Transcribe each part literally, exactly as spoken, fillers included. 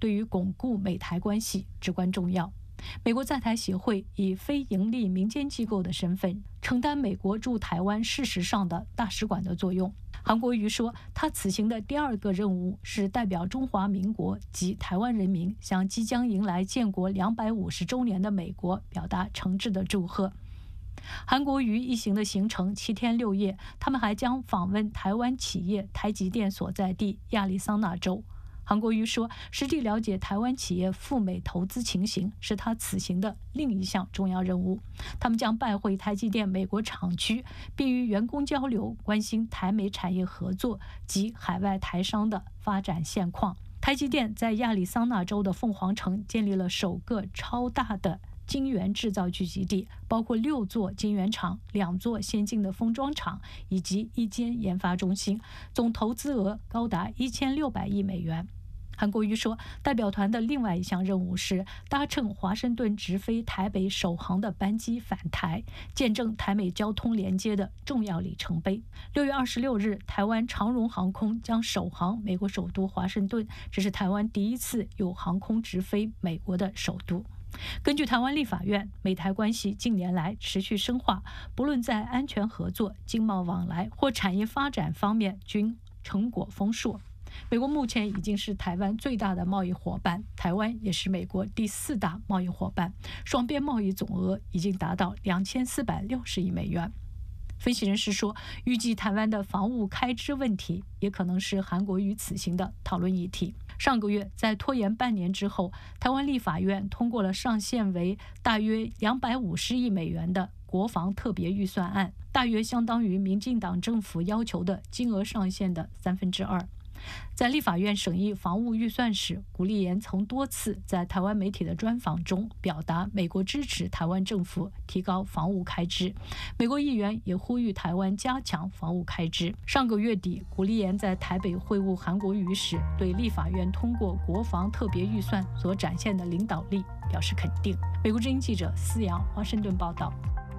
对于巩固美台关系至关重要。美国在台协会以非营利民间机构的身份，承担美国驻台湾事实上的大使馆的作用。韩国瑜说，他此行的第二个任务是代表中华民国及台湾人民，向即将迎来建国两百五十周年的美国表达诚挚的祝贺。韩国瑜一行的行程七天六夜，他们还将访问台湾企业台积电所在地亚利桑那州。韩国瑜说，实地了解台湾企业赴美投资情形是他此行的另一项重要任务。他们将拜会台积电美国厂区，并与员工交流，关心台美产业合作及海外台商的发展现况。台积电在亚利桑那州的凤凰城建立了首个超大的晶圆制造聚集地，包括六座晶圆厂、两座先进的封装厂以及一间研发中心，总投资额高达一千六百亿美元。韩国瑜说，代表团的另外一项任务是搭乘华盛顿直飞台北首航的班机返台，见证台美交通连接的重要里程碑。六月二十六日，台湾长荣航空将首航美国首都华盛顿，这是台湾第一次有航空直飞美国的首都。根据台湾立法院，美台关系近年来持续深化，不论在安全合作、经贸往来或产业发展方面均成果丰硕。美国目前已经是台湾最大的贸易伙伴，台湾也是美国第四大贸易伙伴，双边贸易总额已经达到两千四百六十亿美元。分析人士说，预计台湾的防务开支问题也可能是韩国瑜此行的讨论议题。上个月，在拖延半年之后，台湾立法院通过了上限为大约两百五十亿美元的国防特别预算案，大约相当于民进党政府要求的金额上限的三分之二。在立法院审议防务预算时，古立言曾多次在台湾媒体的专访中表达美国支持台湾政府提高防务开支。美国议员也呼吁台湾加强防务开支。上个月底，古立言在台北会晤韩国瑜时，对立法院通过国防特别预算所展现的领导力表示肯定。美国之音记者思阳华盛顿报道。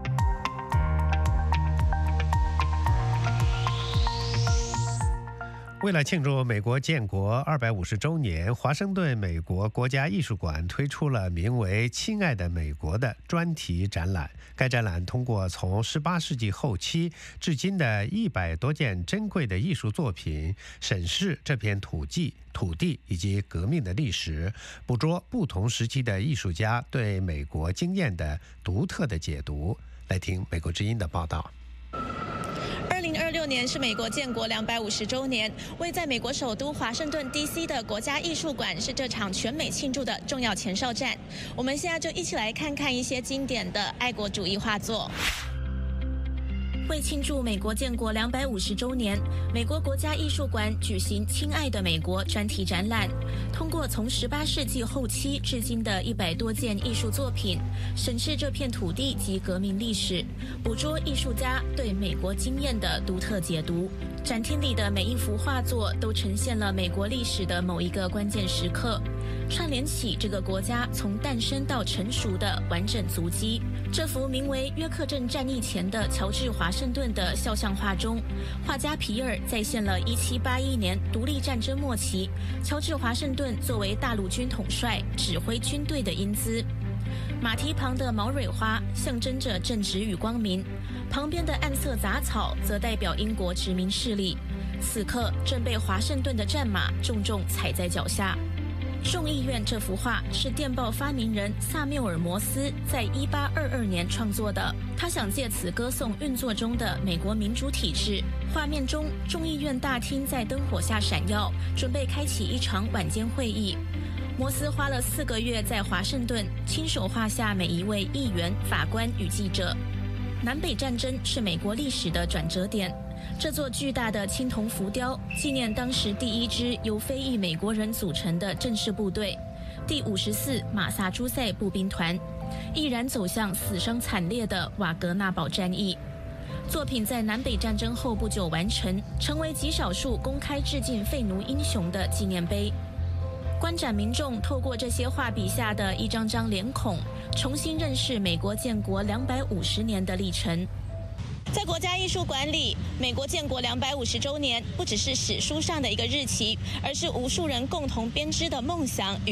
为了庆祝美国建国二百五十周年，华盛顿美国国家艺术馆推出了名为《亲爱的美国》的专题展览。该展览通过从十八世纪后期至今的一百多件珍贵的艺术作品，审视这片土地、土地以及革命的历史，捕捉不同时期的艺术家对美国经验的独特的解读。来听美国之音的报道。 二零二六年是美国建国两百五十周年，位在美国首都华盛顿 D C 的国家艺术馆是这场全美庆祝的重要前哨站。我们现在就一起来看看一些经典的爱国主义画作。为庆祝美国建国两百五十周年，美国国家艺术馆举行《亲爱的美国》专题展览，通过从十八世纪后期至今的一百多件艺术作品，审视这片土地及革命历史，捕捉艺术家对美国经验的独特解读。展厅里的每一幅画作都呈现了美国历史的某一个关键时刻，串联起这个国家从诞生到成熟的完整足迹。这幅名为《约克镇战役前的乔治华盛顿》的肖像画中，画家皮尔再现了一七八一年独立战争末期乔治华盛顿作为大陆军统帅指挥军队的英姿。马蹄旁的毛蕊花象征着正直与光明，旁边的暗色杂草则代表英国殖民势力，此刻正被华盛顿的战马重重踩在脚下。众议院这幅画是电报发明人萨缪尔·摩斯在一八二二年创作的，他想借此歌颂运作中的美国民主体制。画面中，众议院大厅在灯火下闪耀，准备开启一场晚间会议。摩斯花了四个月在华盛顿亲手画下每一位议员、法官与记者。南北战争是美国历史的转折点。这座巨大的青铜浮雕纪念当时第一支由非裔美国人组成的正式部队——第五十四马萨诸塞步兵团，毅然走向死伤惨烈的瓦格纳堡战役。作品在南北战争后不久完成，成为极少数公开致敬废奴英雄的纪念碑。观展民众透过这些画笔下的一张张脸孔，重新认识美国建国两百五十年的历程。在国家艺术馆里，美国建国两百五十周年不只是史书上的一个日期，而是无数人共同编织的梦想与